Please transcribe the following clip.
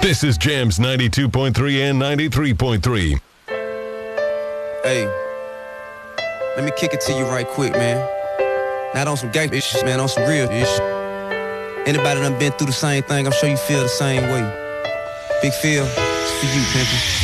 This is Jams 92.3 and 93.3. Hey, let me kick it to you right quick, man. Not on some gangsta shit, man, on some real shit. Anybody done been through the same thing, I'm sure you feel the same way. Big Phil, it's for you, pimpin'.